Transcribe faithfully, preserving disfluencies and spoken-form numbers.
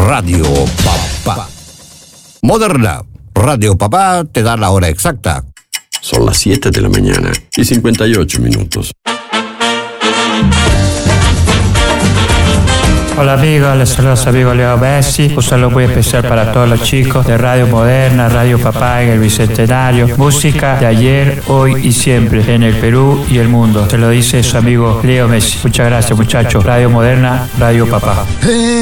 Radio Papá. Moderna, Radio Papá te da la hora exacta. Son las siete de la mañana y cincuenta y ocho minutos. Hola amigos, les saluda su amigo Leo Messi. Un saludo muy especial para todos los chicos de Radio Moderna, Radio Papá en el Bicentenario. Música de ayer, hoy y siempre en el Perú y el mundo. Se lo dice su amigo Leo Messi. Muchas gracias muchachos. Radio Moderna, Radio Papá.